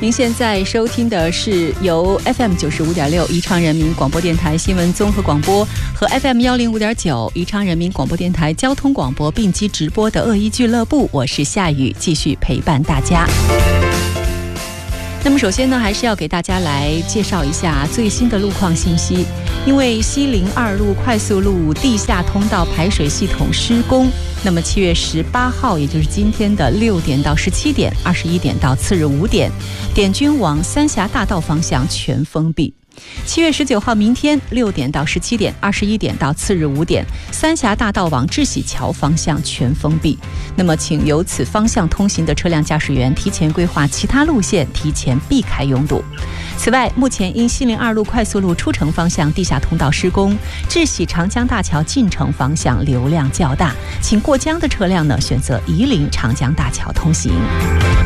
您现在收听的是由 FM 95.6宜昌人民广播电台新闻综合广播和 FM 105.9宜昌人民广播电台交通广播并机直播的恶意俱乐部，我是夏雨，继续陪伴大家。那么首先呢，还是要给大家来介绍一下最新的路况信息。因为西陵2路快速路地下通道排水系统施工，那么7月18号，也就是今天的6点到17点，21点到次日5点，点均往三峡大道方向全封闭。7月19号，明天6点到17点，21点到次日5点，三峡大道往智喜桥方向全封闭。那么请由此方向通行的车辆驾驶员提前规划其他路线，提前避开拥堵。此外，目前因西陵2路快速路出城方向地下通道施工，智喜长江大桥进城方向流量较大，请过江的车辆呢选择夷陵长江大桥通行。